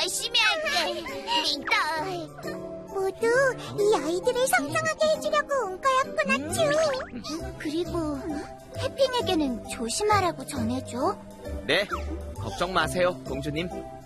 열심히 할게. 믿어. 모두 이 아이들을 성장하게 해주려고 온 거였구나, 츄. 그리고 해핑에게는 조심하라고 전해줘. 네, 걱정 마세요, 공주님.